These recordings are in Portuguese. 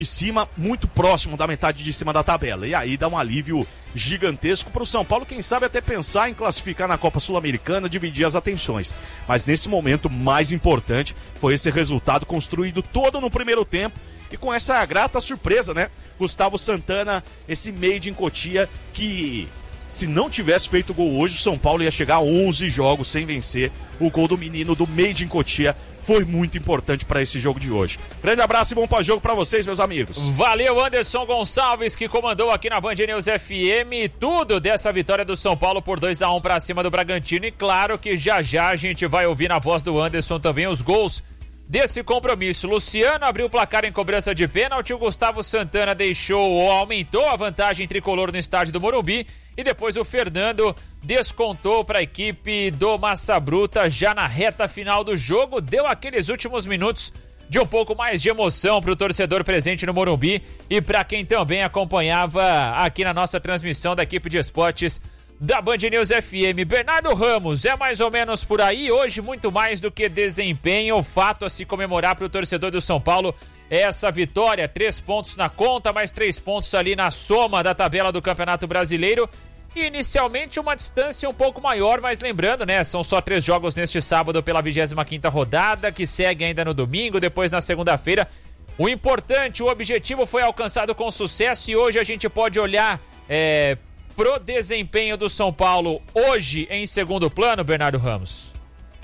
de cima, muito próximo da metade de cima da tabela. E aí dá um alívio gigantesco para o São Paulo, quem sabe até pensar em classificar na Copa Sul-Americana, dividir as atenções. Mas nesse momento, mais importante foi esse resultado construído todo no primeiro tempo e com essa grata surpresa, né? Gustavo Santana, esse made in Cotia, que se não tivesse feito gol hoje, o São Paulo ia chegar a 11 jogos sem vencer. O gol do menino do made in Cotia foi muito importante para esse jogo de hoje. Grande abraço e bom pós-jogo para vocês, meus amigos. Valeu, Anderson Gonçalves, que comandou aqui na Band News FM tudo dessa vitória do São Paulo por 2-1 para cima do Bragantino. E claro que já a gente vai ouvir na voz do Anderson também os gols desse compromisso. Luciano abriu o placar em cobrança de pênalti, o Gustavo Santana aumentou a vantagem tricolor no estádio do Morumbi e depois o Fernando descontou para a equipe do Massa Bruta já na reta final do jogo, deu aqueles últimos minutos de um pouco mais de emoção para o torcedor presente no Morumbi e para quem também acompanhava aqui na nossa transmissão da equipe de esportes da Band News FM. Bernardo Ramos, é mais ou menos por aí, hoje muito mais do que desempenho, o fato a se comemorar para o torcedor do São Paulo é essa vitória, 3 pontos na conta, mais 3 pontos ali na soma da tabela do Campeonato Brasileiro, e inicialmente uma distância um pouco maior, mas lembrando, né, são só 3 jogos neste sábado pela 25ª rodada, que segue ainda no domingo, depois na segunda-feira. O importante, o objetivo foi alcançado com sucesso e hoje a gente pode olhar pro desempenho do São Paulo hoje em segundo plano, Bernardo Ramos.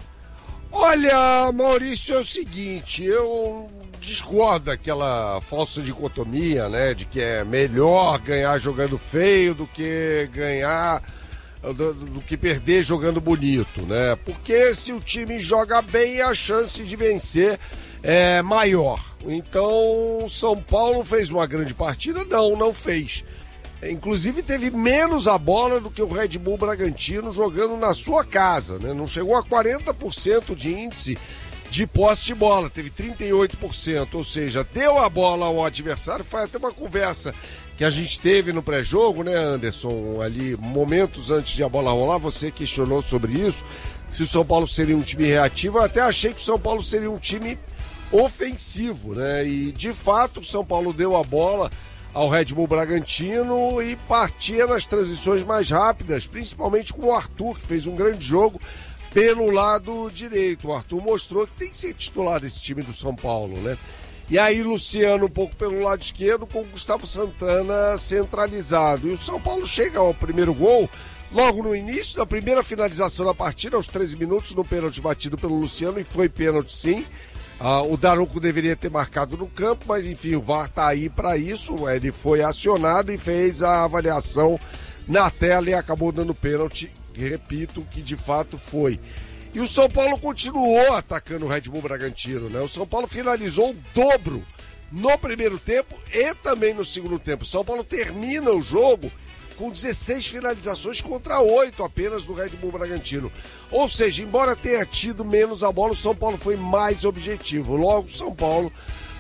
Olha, Maurício, é o seguinte, eu discordo daquela falsa dicotomia, né, de que é melhor ganhar jogando feio do que ganhar, do que perder jogando bonito, né, porque se o time joga bem, a chance de vencer é maior. Então, o São Paulo fez uma grande partida? Não fez. Inclusive teve menos a bola do que o Red Bull Bragantino jogando na sua casa, né? Não chegou a 40% de índice de posse de bola, teve 38%, ou seja, deu a bola ao adversário. Foi até uma conversa que a gente teve no pré-jogo, né, Anderson, ali momentos antes de a bola rolar, você questionou sobre isso, se o São Paulo seria um time reativo. Eu até achei que o São Paulo seria um time ofensivo, né, e de fato o São Paulo deu a bola ao Red Bull Bragantino e partia nas transições mais rápidas, principalmente com o Arthur, que fez um grande jogo pelo lado direito. O Arthur mostrou que tem que ser titular desse time do São Paulo, né? E aí Luciano um pouco pelo lado esquerdo, com o Gustavo Santana centralizado. E o São Paulo chega ao primeiro gol logo no início da primeira finalização da partida, aos 13 minutos, no pênalti batido pelo Luciano, e foi pênalti sim. O Daronco deveria ter marcado no campo, mas enfim, o VAR está aí para isso. Ele foi acionado e fez a avaliação na tela e acabou dando pênalti, repito, que de fato foi. E o São Paulo continuou atacando o Red Bull Bragantino, né? O São Paulo finalizou o dobro no primeiro tempo e também no segundo tempo. O São Paulo termina o jogo com 16 finalizações contra 8 apenas do Red Bull Bragantino. Ou seja, embora tenha tido menos a bola, o São Paulo foi mais objetivo. Logo, o São Paulo,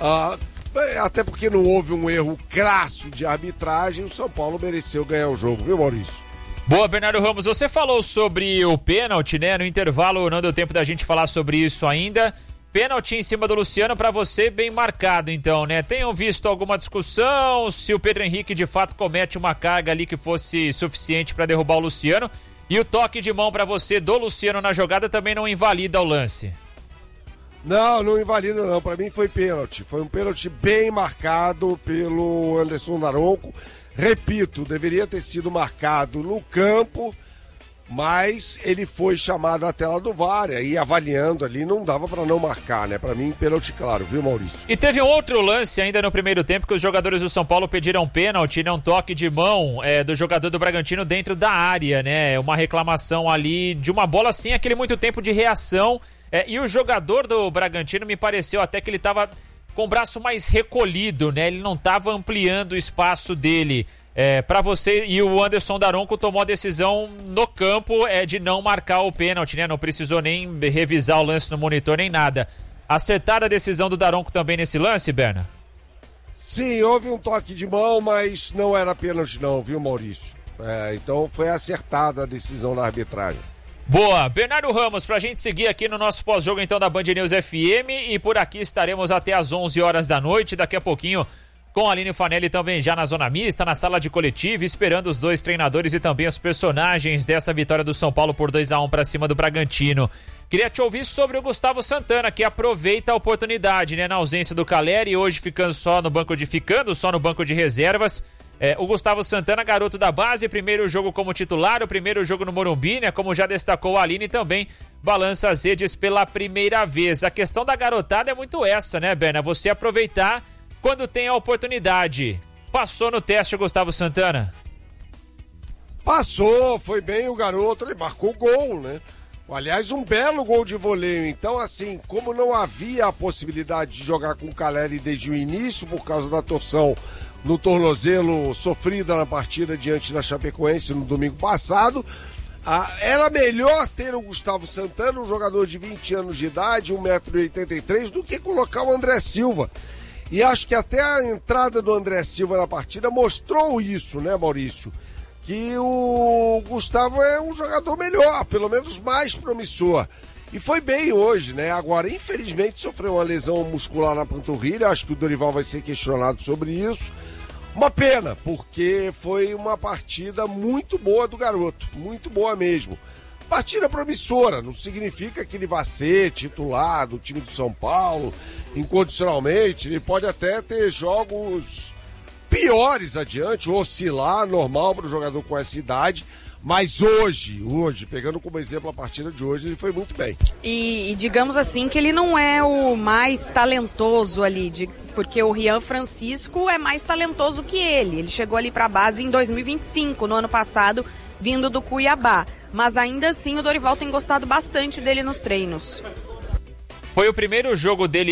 até porque não houve um erro crasso de arbitragem, o São Paulo mereceu ganhar o jogo, viu, Maurício? Boa, Bernardo Ramos, você falou sobre o pênalti, né? No intervalo não deu tempo da gente falar sobre isso ainda. Pênalti em cima do Luciano, para você, bem marcado então, né? Tenham visto alguma discussão se o Pedro Henrique de fato comete uma carga ali que fosse suficiente para derrubar o Luciano, e o toque de mão para você do Luciano na jogada também não invalida o lance? Não invalida não, para mim foi pênalti, foi um pênalti bem marcado pelo Anderson Daronco. Repito, deveria ter sido marcado no campo, mas ele foi chamado à tela do VAR, e avaliando ali não dava para não marcar, né? Para mim, pênalti claro, viu, Maurício? E teve um outro lance ainda no primeiro tempo que os jogadores do São Paulo pediram pênalti, né? Um toque de mão do jogador do Bragantino dentro da área, né? Uma reclamação ali de uma bola sem aquele muito tempo de reação, e o jogador do Bragantino me pareceu até que ele estava com o braço mais recolhido, né? Ele não estava ampliando o espaço dele. Para você, e o Anderson Daronco tomou a decisão no campo de não marcar o pênalti, né? Não precisou nem revisar o lance no monitor nem nada. Acertada a decisão do Daronco também nesse lance, Berna? Sim, houve um toque de mão, mas não era pênalti não, viu, Maurício? Então foi acertada a decisão da arbitragem. Boa, Bernardo Ramos, pra gente seguir aqui no nosso pós-jogo então da Band News FM, e por aqui estaremos até às 11 horas da noite, daqui a pouquinho com a Aline Fanelli também já na zona mista, na sala de coletiva, esperando os dois treinadores e também os personagens dessa vitória do São Paulo por 2-1 para cima do Bragantino. Queria te ouvir sobre o Gustavo Santana, que aproveita a oportunidade, né, na ausência do Caleri, hoje ficando só no banco de reservas. O Gustavo Santana, garoto da base, primeiro jogo como titular, o primeiro jogo no Morumbi, né, como já destacou a Aline, também balança as redes pela primeira vez. A questão da garotada é muito essa, né, Berna? Você aproveitar quando tem a oportunidade. Passou no teste o Gustavo Santana? Passou, foi bem o garoto, ele marcou gol, né? Aliás, um belo gol de voleio. Então, assim, como não havia a possibilidade de jogar com o Caleri desde o início, por causa da torção no tornozelo sofrida na partida diante da Chapecoense no domingo passado, era melhor ter o Gustavo Santana, um jogador de 20 anos de idade, 1,83 m, do que colocar o André Silva. E acho que até a entrada do André Silva na partida mostrou isso, né, Maurício? Que o Gustavo é um jogador melhor, pelo menos mais promissor. E foi bem hoje, né? Agora, infelizmente, sofreu uma lesão muscular na panturrilha. Acho que o Dorival vai ser questionado sobre isso. Uma pena, porque foi uma partida muito boa do garoto. Muito boa mesmo. Partida promissora, não significa que ele vai ser titular do time do São Paulo incondicionalmente. Ele pode até ter jogos piores adiante, oscilar, normal para o jogador com essa idade. Mas hoje, pegando como exemplo a partida de hoje, ele foi muito bem. E digamos assim que ele não é o mais talentoso ali, porque o Rian Francisco é mais talentoso que ele. Ele chegou ali para a base em 2025, no ano passado, vindo do Cuiabá. Mas ainda assim o Dorival tem gostado bastante dele nos treinos. Foi o primeiro jogo dele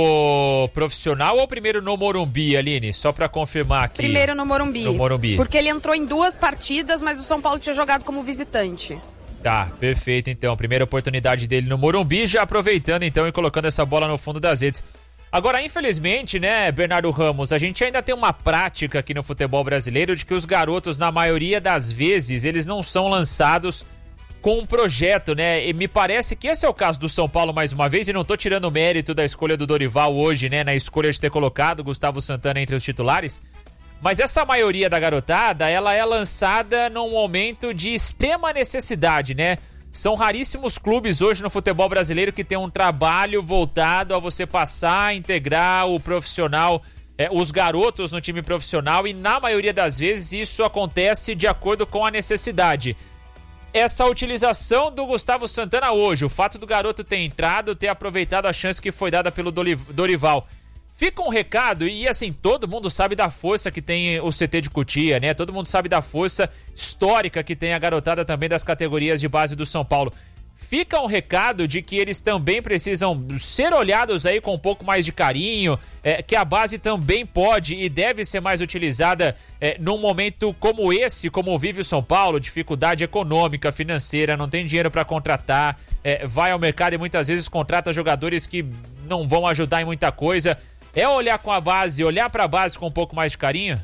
no profissional ou o primeiro no Morumbi, Aline? Só pra confirmar aqui. Primeiro no Morumbi. No Morumbi. Porque ele entrou em 2 partidas, mas o São Paulo tinha jogado como visitante. Tá, perfeito então. Primeira oportunidade dele no Morumbi, já aproveitando então e colocando essa bola no fundo das redes. Agora, infelizmente, né, Bernardo Ramos, a gente ainda tem uma prática aqui no futebol brasileiro de que os garotos, na maioria das vezes, eles não são lançados com um projeto, né? E me parece que esse é o caso do São Paulo mais uma vez, e não tô tirando o mérito da escolha do Dorival hoje, né? Na escolha de ter colocado o Gustavo Santana entre os titulares. Mas essa maioria da garotada, ela é lançada num momento de extrema necessidade, né? São raríssimos clubes hoje no futebol brasileiro que tem um trabalho voltado a você passar a integrar o profissional, os garotos no time profissional, e na maioria das vezes isso acontece de acordo com a necessidade. Essa utilização do Gustavo Santana hoje, o fato do garoto ter entrado, ter aproveitado a chance que foi dada pelo Dorival, fica um recado, e assim, todo mundo sabe da força que tem o CT de Cotia, né? Todo mundo sabe da força histórica que tem a garotada também das categorias de base do São Paulo. Fica um recado de que eles também precisam ser olhados aí com um pouco mais de carinho, que a base também pode e deve ser mais utilizada num momento como esse, como vive o São Paulo, dificuldade econômica, financeira, não tem dinheiro para contratar, vai ao mercado e muitas vezes contrata jogadores que não vão ajudar em muita coisa. É olhar com a base, olhar para a base com um pouco mais de carinho?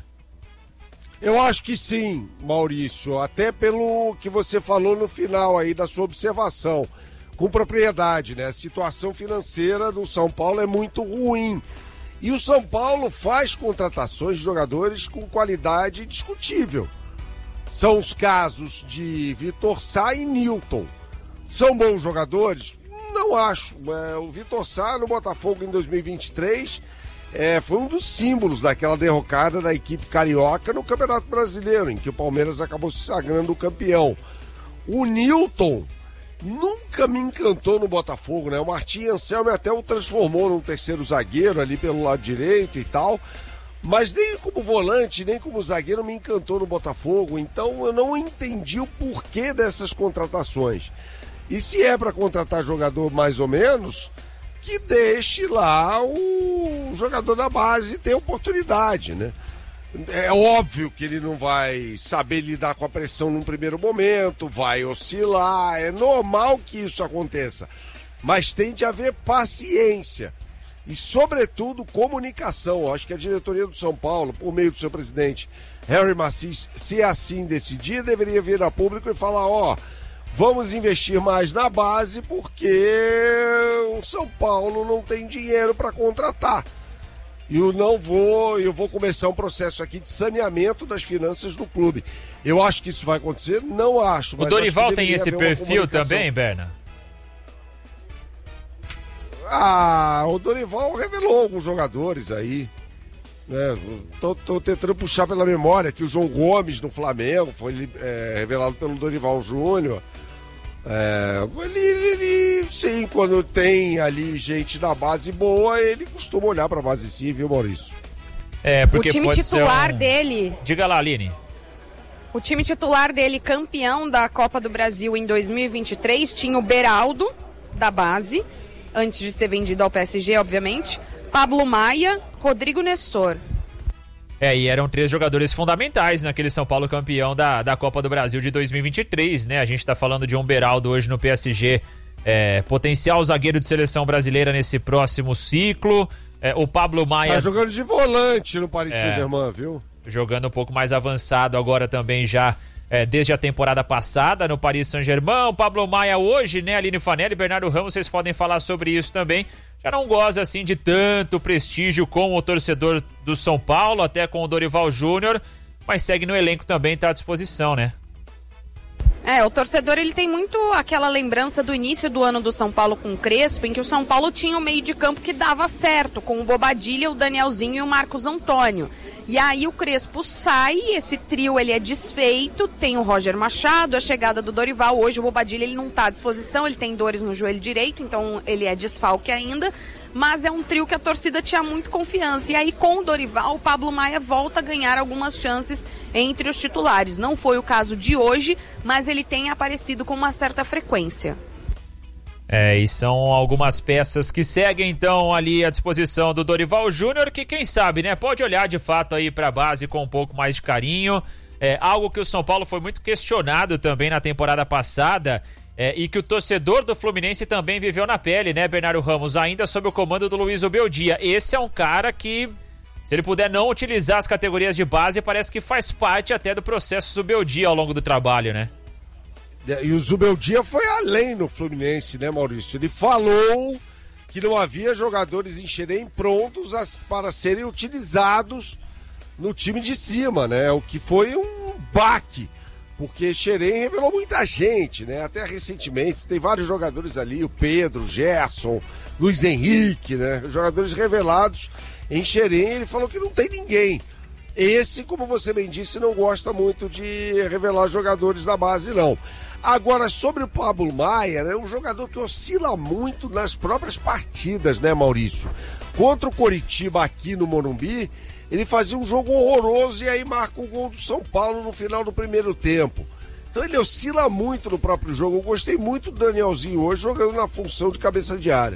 Eu acho que sim, Maurício, até pelo que você falou no final aí da sua observação, com propriedade, né? A situação financeira do São Paulo é muito ruim. E o São Paulo faz contratações de jogadores com qualidade discutível. São os casos de Vitor Sá e Nilton. São bons jogadores? Não acho. O Vitor Sá no Botafogo em 2023... foi um dos símbolos daquela derrocada da equipe carioca no Campeonato Brasileiro, em que o Palmeiras acabou se sagrando campeão. O Nilton nunca me encantou no Botafogo, né? O Martim Anselmi até o transformou num terceiro zagueiro ali pelo lado direito e tal, mas nem como volante, nem como zagueiro me encantou no Botafogo, então eu não entendi o porquê dessas contratações. E se é para contratar jogador mais ou menos, que deixe lá o jogador da base ter oportunidade, né? É óbvio que ele não vai saber lidar com a pressão num primeiro momento, vai oscilar, é normal que isso aconteça, mas tem de haver paciência e, sobretudo, comunicação. Eu acho que a diretoria do São Paulo, por meio do seu presidente Harry Macis, se assim decidir, deveria vir a público e falar, vamos investir mais na base porque o São Paulo não tem dinheiro para contratar. E eu vou começar um processo aqui de saneamento das finanças do clube. Eu acho que isso vai acontecer? Não acho. O Dorival tem esse perfil também, Berna? O Dorival revelou alguns jogadores aí. Né? Tô tentando puxar pela memória que o João Gomes no Flamengo foi revelado pelo Dorival Júnior. Ele, sim, quando tem ali gente da base boa, ele costuma olhar pra base sim, viu, Maurício? Porque o time titular dele... Diga lá, Aline. O time titular dele, campeão da Copa do Brasil em 2023, tinha o Beraldo, da base, antes de ser vendido ao PSG, obviamente, Pablo Maia, Rodrigo Nestor. E eram 3 jogadores fundamentais naquele São Paulo campeão da Copa do Brasil de 2023, né? A gente tá falando de um Beraldo hoje no PSG, potencial zagueiro de seleção brasileira nesse próximo ciclo. O Pablo Maia... Tá jogando de volante no Paris Saint-Germain, viu? Jogando um pouco mais avançado agora também já, desde a temporada passada no Paris Saint-Germain. O Pablo Maia hoje, né? Aline Fanelli e Bernardo Ramos, vocês podem falar sobre isso também. Já não goza assim de tanto prestígio com o torcedor do São Paulo, até com o Dorival Júnior, mas segue no elenco também, tá à disposição, né? O torcedor ele tem muito aquela lembrança do início do ano do São Paulo com o Crespo, em que o São Paulo tinha um meio de campo que dava certo, com o Bobadilla, o Danielzinho e o Marcos Antônio. E aí o Crespo sai, esse trio ele é desfeito, tem o Roger Machado, a chegada do Dorival. Hoje o Bobadilla ele não está à disposição, ele tem dores no joelho direito, então ele é desfalque ainda. Mas é um trio que a torcida tinha muito confiança. E aí com o Dorival, o Pablo Maia volta a ganhar algumas chances entre os titulares. Não foi o caso de hoje, mas ele tem aparecido com uma certa frequência. E são algumas peças que seguem então ali à disposição do Dorival Júnior, que quem sabe, né, pode olhar de fato aí para a base com um pouco mais de carinho. Algo que o São Paulo foi muito questionado também na temporada passada, e que o torcedor do Fluminense também viveu na pele, né, Bernardo Ramos, ainda sob o comando do Luiz Ubeldia. Esse é um cara que, se ele puder não utilizar as categorias de base, parece que faz parte até do processo Ubeldia ao longo do trabalho, né? E o Zubeldia foi além no Fluminense, né, Maurício? Ele falou que não havia jogadores em Xerém prontos para serem utilizados no time de cima, né? O que foi um baque, porque Xerém revelou muita gente, né? Até recentemente, tem vários jogadores ali, o Pedro, o Gerson, Luiz Henrique, né? Jogadores revelados em Xerém, ele falou que não tem ninguém. Esse, como você bem disse, não gosta muito de revelar jogadores da base, não. Agora, sobre o Pablo Maia, é um jogador que oscila muito nas próprias partidas, né, Maurício? Contra o Coritiba aqui no Morumbi, ele fazia um jogo horroroso e aí marca o gol do São Paulo no final do primeiro tempo. Então ele oscila muito no próprio jogo. Eu gostei muito do Danielzinho hoje jogando na função de cabeça de área.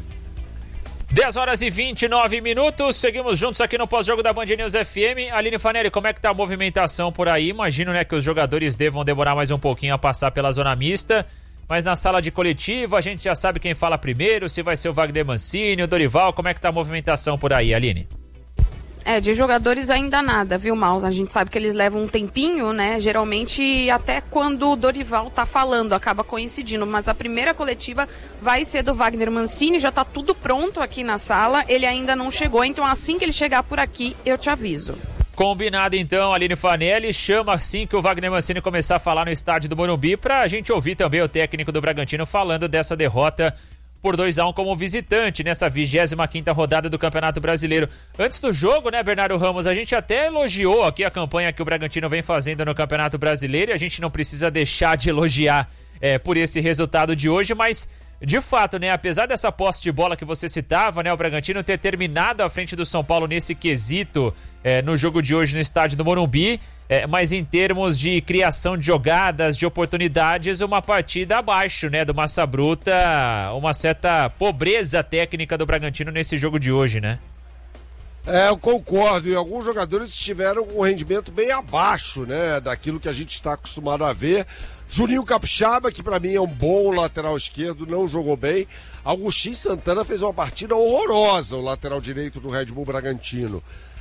10h29, seguimos juntos aqui no pós-jogo da Band News FM. Aline Fanelli, como é que tá a movimentação por aí? Imagino, né, que os jogadores devam demorar mais um pouquinho a passar pela zona mista, mas na sala de coletiva a gente já sabe quem fala primeiro, se vai ser o Wagner Mancini, o Dorival, como é que tá a movimentação por aí, Aline? De jogadores ainda nada, viu, Maus? A gente sabe que eles levam um tempinho, né? Geralmente até quando o Dorival tá falando, acaba coincidindo. Mas a primeira coletiva vai ser do Wagner Mancini, já tá tudo pronto aqui na sala. Ele ainda não chegou, então assim que ele chegar por aqui, eu te aviso. Combinado então, Aline Fanelli, chama assim que o Wagner Mancini começar a falar no estádio do Morumbi, pra gente ouvir também o técnico do Bragantino falando dessa derrota por 2-1 como visitante nessa 25ª rodada do Campeonato Brasileiro. Antes do jogo, né, Bernardo Ramos, a gente até elogiou aqui a campanha que o Bragantino vem fazendo no Campeonato Brasileiro, e a gente não precisa deixar de elogiar por esse resultado de hoje, mas de fato, né, apesar dessa posse de bola que você citava, né, o Bragantino ter terminado à frente do São Paulo nesse quesito no jogo de hoje no estádio do Morumbi, mas em termos de criação de jogadas, de oportunidades, uma partida abaixo, né, do Massa Bruta, uma certa pobreza técnica do Bragantino nesse jogo de hoje, né? Eu concordo, e alguns jogadores estiveram com um rendimento bem abaixo, né, daquilo que a gente está acostumado a ver. Juninho Capixaba, que para mim é um bom lateral esquerdo, não jogou bem. Agostinho Santana fez uma partida horrorosa, o lateral direito do Red Bull Bragantino.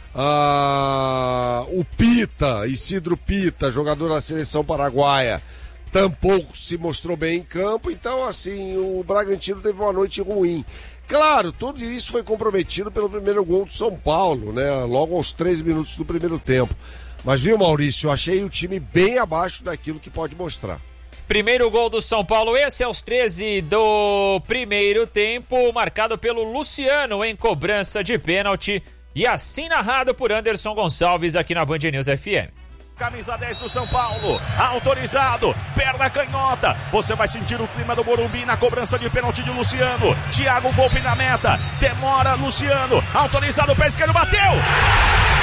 O Pita, Isidro Pita, jogador da seleção paraguaia, tampouco se mostrou bem em campo. Então, assim, o Bragantino teve uma noite ruim. Claro, tudo isso foi comprometido pelo primeiro gol do São Paulo, né? Logo aos 13 minutos do primeiro tempo. Mas viu, Maurício, eu achei o time bem abaixo daquilo que pode mostrar. Primeiro gol do São Paulo, esse é aos 13 do primeiro tempo, marcado pelo Luciano em cobrança de pênalti e assim narrado por Anderson Gonçalves aqui na Band News FM. Camisa 10 do São Paulo, autorizado, perna canhota, você vai sentir o clima do Morumbi na cobrança de pênalti de Luciano, Thiago Volpe na meta, demora Luciano, autorizado, pé esquerdo, bateu!